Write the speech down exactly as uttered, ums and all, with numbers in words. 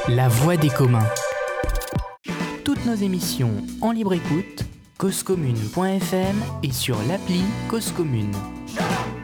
La voix des communs. Toutes nos émissions en libre écoute, cause commune point f m et sur l'appli Cause Commune.